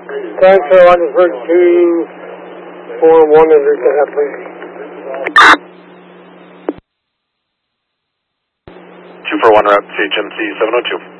Time Carolina 1341 under that, please. 241 route CHMC 702.